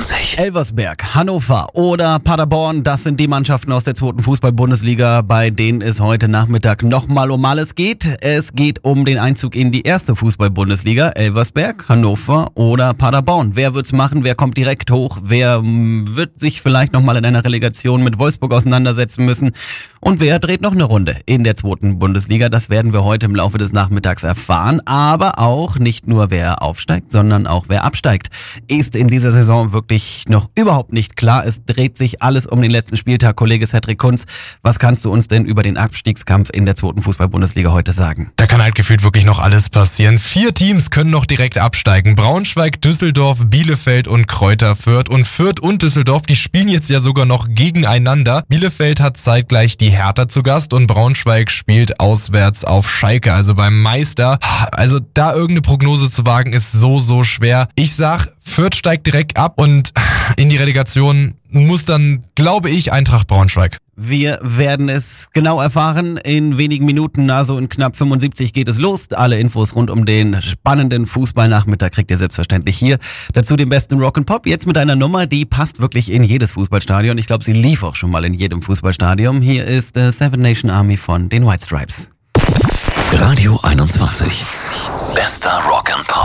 21. Elversberg, Hannover oder Paderborn, das sind die Mannschaften aus der 2. Fußball-Bundesliga, bei denen es heute Nachmittag nochmal um alles geht. Es geht um den Einzug in die 1. Fußball-Bundesliga. Elversberg, Hannover oder Paderborn. Wer wird's machen? Wer kommt direkt hoch? Wer wird sich vielleicht nochmal in einer Relegation mit Wolfsburg auseinandersetzen müssen? Und wer dreht noch eine Runde in der 2. Bundesliga? Das werden wir heute im Laufe des Nachmittags erfahren. Aber auch nicht nur wer aufsteigt, sondern auch wer absteigt, ist in dieser Saison wirklich noch überhaupt nicht klar. Es dreht sich alles um den letzten Spieltag. Kollege Cedric Kunz, was kannst du uns denn über den Abstiegskampf in der 2. Fußball-Bundesliga heute sagen? Da kann halt gefühlt wirklich noch alles passieren. 4 Teams können noch direkt absteigen. Braunschweig, Düsseldorf, Bielefeld und Kräuter Fürth. Und Fürth und Düsseldorf, die spielen jetzt ja sogar noch gegeneinander. Bielefeld hat zeitgleich die Hertha zu Gast und Braunschweig spielt auswärts auf Schalke, also beim Meister. Also da irgendeine Prognose zu wagen, ist so schwer. Ich sag, Fürth steigt direkt ab und in die Relegation muss dann, glaube ich, Eintracht Braunschweig. Wir werden es genau erfahren in wenigen Minuten, also in knapp 75 geht es los. Alle Infos rund um den spannenden Fußballnachmittag kriegt ihr selbstverständlich hier. Dazu den besten Rock'n'Pop, jetzt mit einer Nummer, die passt wirklich in jedes Fußballstadion. Ich glaube, sie lief auch schon mal in jedem Fußballstadion. Hier ist Seven Nation Army von den White Stripes. Radio 21. Bester Rock'n'Pop.